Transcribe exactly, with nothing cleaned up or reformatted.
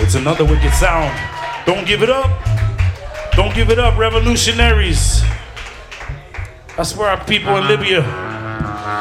It's another wicked sound. Don't give it up. Don't give it up, revolutionaries. That's for our people in Libya.